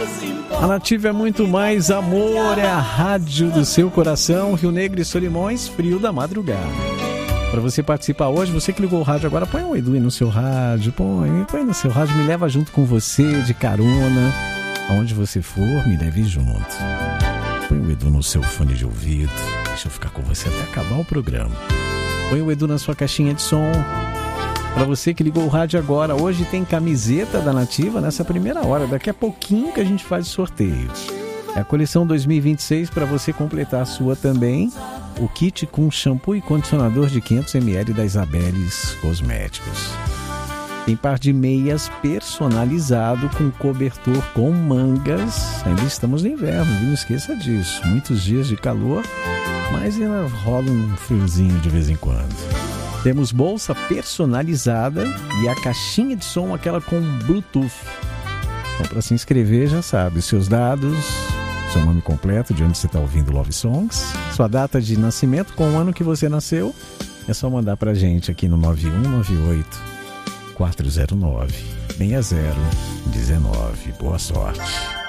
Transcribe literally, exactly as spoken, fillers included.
A Nativa é muito mais amor, é a rádio do seu coração, Rio Negro e Solimões, frio da madrugada. Para você participar hoje, você que ligou o rádio agora, põe o Edu aí no seu rádio, põe, põe no seu rádio, me leva junto com você, de carona, aonde você for, me leve junto. Põe o Edu no seu fone de ouvido, deixa eu ficar com você até acabar o programa. Põe o Edu na sua caixinha de som. Para você que ligou o rádio agora, hoje tem camiseta da Nativa nessa primeira hora. Daqui a pouquinho que a gente faz o sorteio. É a coleção dois mil e vinte e seis para você completar a sua também. O kit com shampoo e condicionador de quinhentos mililitros da Isabeles Cosméticos. Tem par de meias personalizado com cobertor com mangas. Ainda estamos no inverno, viu? Não esqueça disso. Muitos dias de calor, mas ainda rola um friozinho de vez em quando. Temos bolsa personalizada e a caixinha de som, aquela com Bluetooth. Então, para se inscrever, já sabe, seus dados, seu nome completo, de onde você está ouvindo Love Songs, sua data de nascimento com o ano que você nasceu, é só mandar para a gente aqui no nove um nove oito, quatro zero nove, seis zero um nove. Boa sorte!